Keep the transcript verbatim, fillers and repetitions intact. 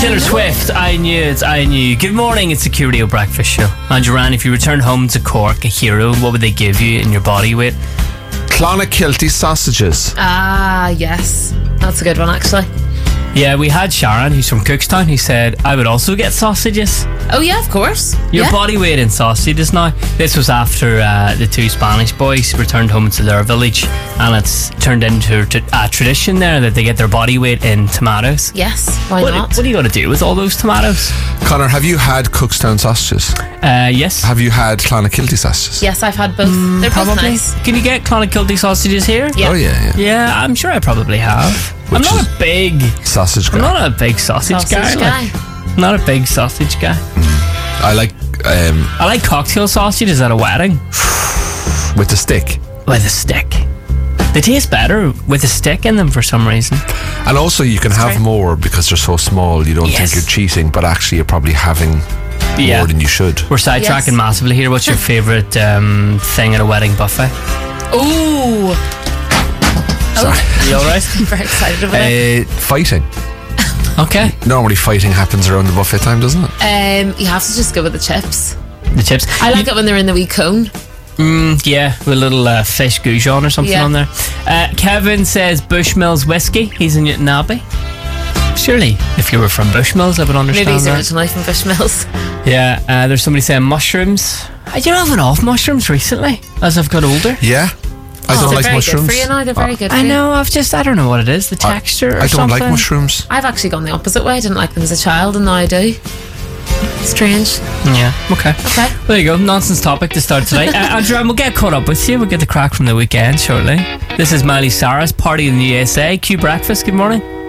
Taylor Swift, I knew it, I knew. Good morning, it's the Curio Breakfast Show. And Duran, if you return home to Cork, a hero, what would they give you in your body weight? Clonakilty sausages. Ah, yes. That's a good one, actually. Yeah, we had Sharon, who's from Cookstown, who said, I would also get sausages. Oh, yeah, of course. Your yeah. body weight in sausages now. This was after uh, the two Spanish boys returned home to their village, and it's turned into a tradition there that they get their body weight in tomatoes. Yes, why What, not? what are you going to do with all those tomatoes? Connor, have you had Cookstown sausages? Uh, yes. Have you had Clonakilty sausages? Yes, I've had both. Mm, They're both probably. nice. Can you get Clonakilty sausages here? Yeah. Oh, yeah, yeah. Yeah, I'm sure I probably have. Which I'm not is a big sausage guy. I'm not a big sausage, Sausage guy. guy. Like, not a big sausage guy. I like um, I like cocktail sausages at a wedding with the stick. with a stick. They taste better with a stick in them for some reason. And also you can have true. more because they're so small. You don't Yes. think you're cheating, but actually you're probably having Yeah. more than you should. We're sidetracking Yes. massively here. What's your favourite um, thing at a wedding buffet? Ooh. Sorry. You alright? I'm very excited about it. Uh, fighting. Okay. Normally fighting happens around the buffet time, doesn't it? Um, you have to just go with the chips. The chips. I like it when they're in the wee cone. Mm, yeah, with a little uh, fish goujon or something Yeah. on there. Uh, Kevin says Bushmills whiskey. He's in Newton Abbey. Surely, if you were from Bushmills, I would understand Maybe he's that. originally from Bushmills. Yeah, uh, there's somebody saying mushrooms. I do have an off mushrooms recently as I've got older. Yeah. I Oh, don't they're like very mushrooms. good for you now. They're very good for I you. know, I've just, I don't know what it is, the I- texture or I don't something. like mushrooms. I've actually gone the opposite way. I didn't like them as a child, and now I do. Strange. Yeah, okay. Okay. There you go, nonsense topic to start today. uh, Andrew, we'll get caught up with you. We'll get the crack from the weekend shortly. This is Miley Cyrus, Party in the U S A. Q Breakfast, good morning.